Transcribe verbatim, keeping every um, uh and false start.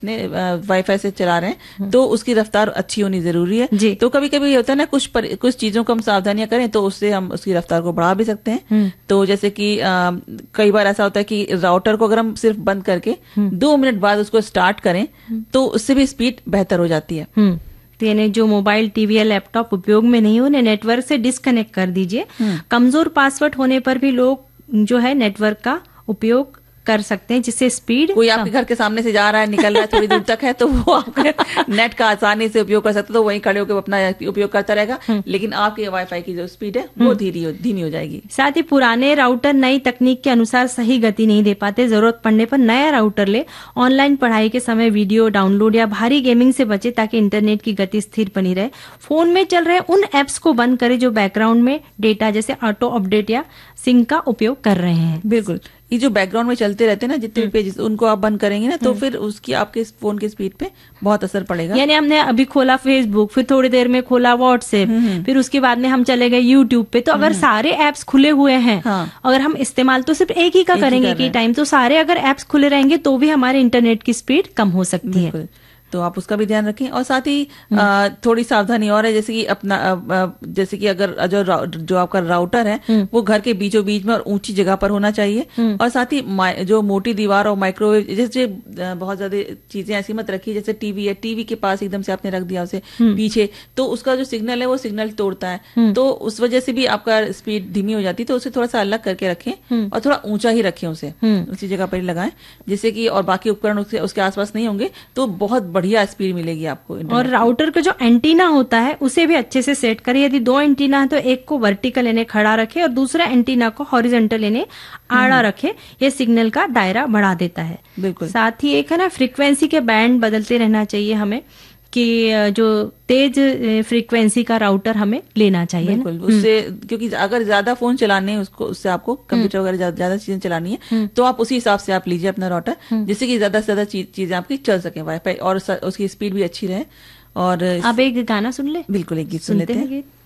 Wifi से चला रहे हैं तो उसकी रफ्तार अच्छी होनी जरूरी है। तो कभी कभी होता है ना, कुछ पर, कुछ चीजों को हम सावधानियां करें तो उससे हम उसकी रफ्तार को बढ़ा भी सकते हैं। तो जैसे कि आ, कई बार ऐसा होता है कि राउटर को अगर हम सिर्फ बंद करके दो मिनट बाद उसको स्टार्ट करें तो उससे भी स्पीड बेहतर हो जाती है। तो यानी जो मोबाइल, टीवी या लैपटॉप उपयोग में नहीं हो उन्हें नेटवर्क से डिस्कनेक्ट कर दीजिए। कमजोर पासवर्ड होने पर भी लोग जो है नेटवर्क का उपयोग कर सकते हैं, जिससे स्पीड, कोई आपके घर के सामने से जा रहा है, निकल रहा है, थोड़ी दूर तक है, तो वो आपका नेट का आसानी से उपयोग कर सकते, तो वहीं खड़े होकर अपना उपयोग करता रहेगा, लेकिन आपके वाईफाई की जो स्पीड है वो धीरे धीमी हो जाएगी। साथ ही पुराने राउटर नई तकनीक के अनुसार सही गति नहीं दे पाते, जरूरत पड़ने पर नया राउटर ले। ऑनलाइन पढ़ाई के समय वीडियो डाउनलोड या भारी गेमिंग से बचे ताकि इंटरनेट की गति स्थिर बनी रहे। फोन में चल रहे उन एप्स को बंद करें जो बैकग्राउंड में डेटा जैसे ऑटो अपडेट या सिंक का उपयोग कर रहे हैं। बिल्कुल, ये जो बैकग्राउंड में चलते रहते हैं ना जितने पेजेस, उनको आप बंद करेंगे ना तो फिर उसकी आपके फोन की स्पीड पे बहुत असर पड़ेगा। यानी हमने अभी खोला फेसबुक, फिर थोड़ी देर में खोला व्हाट्सएप, फिर उसके बाद में हम चले गए यूट्यूब पे, तो अगर सारे एप्स खुले हुए हैं, हाँ। अगर हम इस्तेमाल तो सिर्फ एक ही का एक करेंगे की टाइम, तो सारे अगर एप्स खुले रहेंगे तो भी हमारे इंटरनेट की स्पीड कम हो सकती है। तो आप उसका भी ध्यान रखें। और साथ ही आ, थोड़ी सावधानी और है, जैसे कि अपना आ, जैसे कि अगर जो जो आपका राउटर है वो घर के बीचों बीच में और ऊंची जगह पर होना चाहिए। और साथ ही जो मोटी दीवार और माइक्रोवेव जैसे बहुत ज्यादा चीजें ऐसी मत रखिए, जैसे टीवी है, टीवी के पास एकदम से आपने रख दिया उसे पीछे, तो उसका जो सिग्नल है वो सिग्नल तोड़ता है, तो उस वजह से भी आपका स्पीड धीमी हो जाती है। तो उसे थोड़ा सा अलग करके रखें और थोड़ा ऊंचा ही रखें, उसे उसी जगह पर ही लगाएं, जिससे कि और बाकी उपकरण उसके, उसके आसपास नहीं होंगे, तो बहुत बढ़िया स्पीड मिलेगी आपको। और राउटर का जो एंटीना होता है उसे भी अच्छे से सेट करें। यदि दो एंटीना है तो एक को वर्टिकल यानी खड़ा रखे और दूसरा एंटीना को हॉरिजॉन्टल यानी आड़ा रखे। ये सिग्नल का दायरा बढ़ा देता है। बिल्कुल। साथ ही एक है ना, फ्रीक्वेंसी के बैंड बदलते रहना चाहिए हमें, कि जो तेज फ्रीक्वेंसी का राउटर हमें लेना चाहिए। बिल्कुल, उससे क्योंकि अगर ज्यादा फोन चलाने उसको उससे आपको कंप्यूटर वगैरह ज्यादा चीजें चलानी है तो आप उसी हिसाब से आप लीजिए अपना राउटर, जिससे कि ज्यादा से ज्यादा चीजें आपकी चल सके वाईफाई और उसकी स्पीड भी अच्छी रहे। और अब एक गाना सुन ले। बिल्कुल, एक गीत सुन लेते हैं।